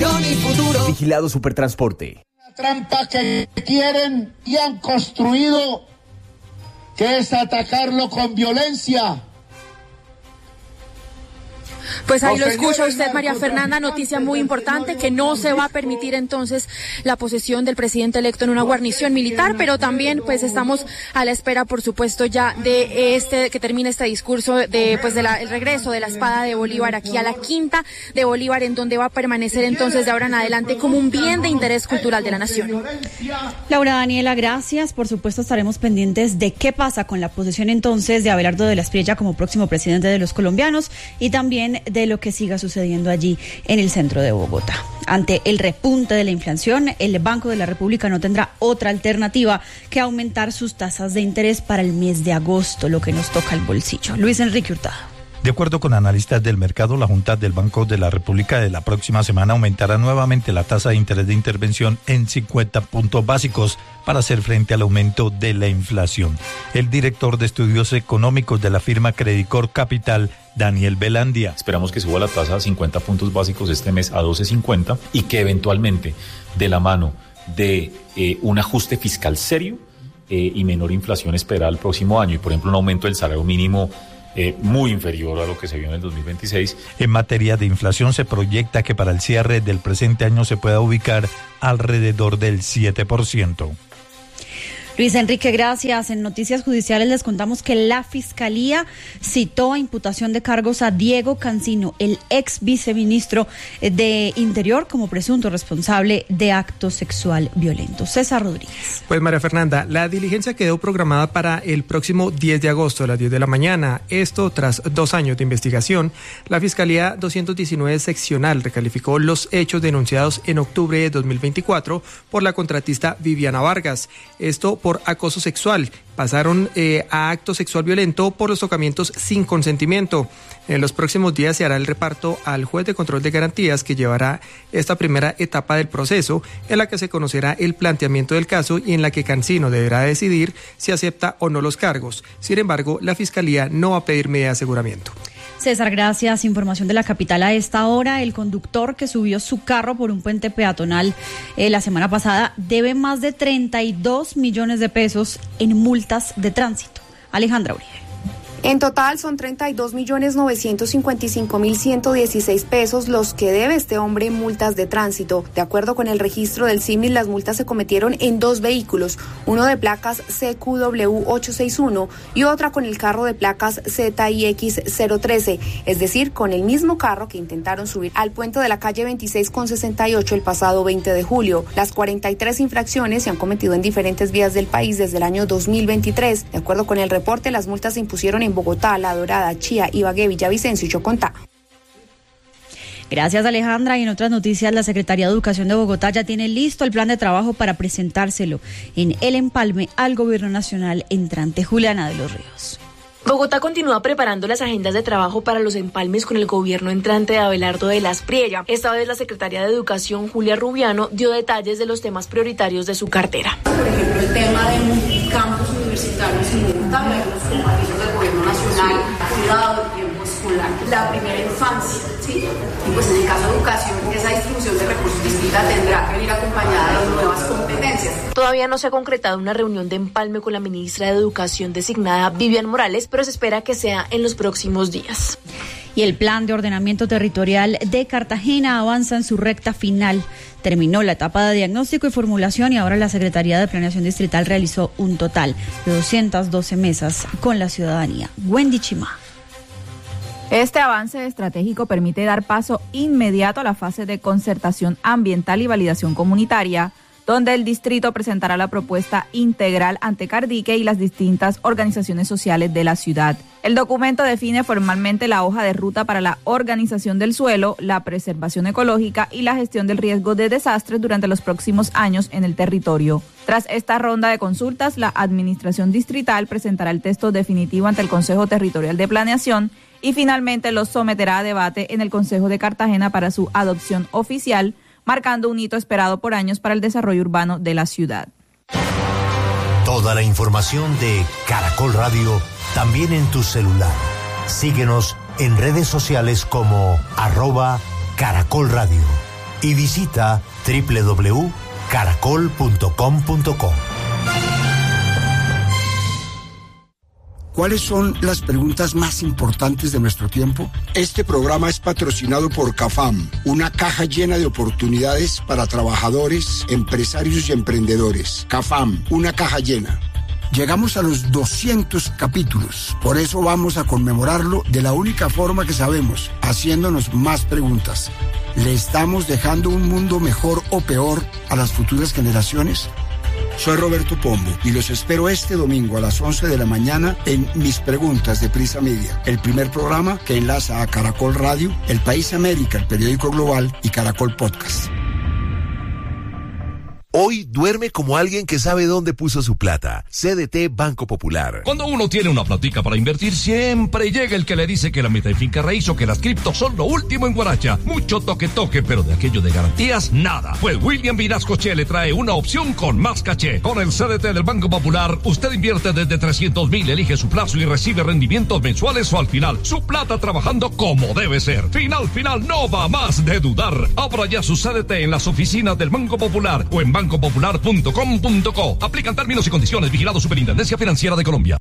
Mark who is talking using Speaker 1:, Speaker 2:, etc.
Speaker 1: inversión y futuro.
Speaker 2: Vigilado Supertransporte.
Speaker 3: La trampa que quieren y han construido, que es atacarlo con violencia.
Speaker 4: Pues ahí lo escucha usted, María Fernanda, noticia muy importante, que no se va a permitir entonces la posesión del presidente electo en una guarnición militar, pero también pues estamos a la espera, por supuesto, ya de que termine este discurso de el regreso de la espada de Bolívar aquí a la Quinta de Bolívar, en donde va a permanecer entonces de ahora en adelante como un bien de interés cultural de la nación.
Speaker 5: Laura Daniela, gracias. Por supuesto estaremos pendientes de qué pasa con la posesión entonces de Abelardo de la Espriella como próximo presidente de los colombianos y también de lo que siga sucediendo allí en el centro de Bogotá. Ante el repunte de la inflación, el Banco de la República no tendrá otra alternativa que aumentar sus tasas de interés para el mes de agosto, lo que nos toca el bolsillo. Luis Enrique Hurtado.
Speaker 6: De acuerdo con analistas del mercado, la Junta del Banco de la República de la próxima semana aumentará nuevamente la tasa de interés de intervención en 50 puntos básicos para hacer frente al aumento de la inflación. El director de estudios económicos de la firma Credicor Capital, Daniel Belandia.
Speaker 7: Esperamos que suba la tasa a 50 puntos básicos este mes a 12.50 y que eventualmente, de la mano de un ajuste fiscal serio y menor inflación esperada el próximo año, y por ejemplo un aumento del salario mínimo muy inferior a lo que se vio en el 2026.
Speaker 6: En materia de inflación se proyecta que para el cierre del presente año se pueda ubicar alrededor del 7%.
Speaker 5: Luis Enrique, gracias. En Noticias Judiciales les contamos que la Fiscalía citó a imputación de cargos a Diego Cancino, el ex viceministro de Interior, como presunto responsable de acto sexual violento. César Rodríguez.
Speaker 8: Pues María Fernanda, la diligencia quedó programada para el próximo 10 de agosto a las 10 de la mañana. Esto tras 2 años de investigación. La Fiscalía 219 seccional recalificó los hechos denunciados en octubre de 2024 por la contratista Viviana Vargas. Esto por acoso sexual. Pasaron a acto sexual violento por los tocamientos sin consentimiento. En los próximos días se hará el reparto al juez de control de garantías que llevará esta primera etapa del proceso, en la que se conocerá el planteamiento del caso y en la que Cancino deberá decidir si acepta o no los cargos. Sin embargo, la Fiscalía no va a pedir medida de aseguramiento.
Speaker 5: César, gracias. Información de la capital a esta hora. El conductor que subió su carro por un puente peatonal la semana pasada debe más de 32 millones de pesos en multas de tránsito. Alejandra Uribe.
Speaker 9: En total son 32.955.116 pesos los que debe este hombre en multas de tránsito. De acuerdo con el registro del SIMNIT, las multas se cometieron en 2 vehículos, uno de placas CQW 861 y otra con el carro de placas ZIX 013, es decir, con el mismo carro que intentaron subir al puente de la calle 26 con 68 el pasado 20 de julio. Las 43 infracciones se han cometido en diferentes vías del país desde el año 2023. De acuerdo con el reporte, las multas se impusieron en Bogotá, La Dorada, Chía, Ibagué, Villavicencio y Chocontá.
Speaker 5: Gracias, Alejandra. Y en otras noticias, la Secretaría de Educación de Bogotá ya tiene listo el plan de trabajo para presentárselo en el empalme al Gobierno Nacional entrante. Juliana de los Ríos.
Speaker 10: Bogotá continúa preparando las agendas de trabajo para los empalmes con el gobierno entrante de Abelardo de la Espriella. Esta vez la secretaria de Educación, Julia Rubiano, dio detalles de los temas prioritarios de su cartera.
Speaker 11: Por ejemplo, el tema de un campus universitario simultáneo de los compromisos del gobierno nacional, cuidado del tiempo escolar, la primera infancia, ¿sí? Y pues en el caso de educación, esa distribución de recursos distinta tendrá que venir acompañada de nuevas competencias.
Speaker 10: Todavía no se ha concretado una reunión de empalme con la ministra de Educación designada, Vivian Morales, pero se espera que sea en los próximos días.
Speaker 5: Y el plan de ordenamiento territorial de Cartagena avanza en su recta final. Terminó la etapa de diagnóstico y formulación y ahora la Secretaría de Planeación Distrital realizó un total de 212 mesas con la ciudadanía. Wendy Chima.
Speaker 12: Este avance estratégico permite dar paso inmediato a la fase de concertación ambiental y validación comunitaria, donde el distrito presentará la propuesta integral ante Cardique y las distintas organizaciones sociales de la ciudad. El documento define formalmente la hoja de ruta para la organización del suelo, la preservación ecológica y la gestión del riesgo de desastres durante los próximos años en el territorio. Tras esta ronda de consultas, la administración distrital presentará el texto definitivo ante el Consejo Territorial de Planeación y finalmente lo someterá a debate en el Consejo de Cartagena para su adopción oficial, marcando un hito esperado por años para el desarrollo urbano de la ciudad.
Speaker 13: Toda la información de Caracol Radio también en tu celular. Síguenos en redes sociales como @Caracol Radio. y visita www.caracol.com.co.
Speaker 1: ¿Cuáles son las preguntas más importantes de nuestro tiempo? Este programa es patrocinado por CAFAM, una caja llena de oportunidades para trabajadores, empresarios y emprendedores. CAFAM, una caja llena. Llegamos a los 200 capítulos, por eso vamos a conmemorarlo de la única forma que sabemos, haciéndonos más preguntas. ¿Le estamos dejando un mundo mejor o peor a las futuras generaciones? Soy Roberto Pombo y los espero este domingo a las 11 de la mañana en Mis Preguntas de Prisa Media, el primer programa que enlaza a Caracol Radio, El País América, el periódico global y Caracol Podcast.
Speaker 2: Hoy duerme como alguien que sabe dónde puso su plata. CDT Banco Popular.
Speaker 14: Cuando uno tiene una platica para invertir, siempre llega el que le dice que la meta en finca raíz o que las criptos son lo último en guaracha. Mucho toque, pero de aquello de garantías, nada. Pues William Vinascoche le trae una opción con más caché. Con el CDT del Banco Popular, usted invierte desde 300,000, elige su plazo y recibe rendimientos mensuales o al final. Su plata trabajando como debe ser. Final, no va más de dudar. Abra ya su CDT en las oficinas del Banco Popular o en bancopopular.com.co. Aplican términos y condiciones. Vigilado Superintendencia Financiera de Colombia.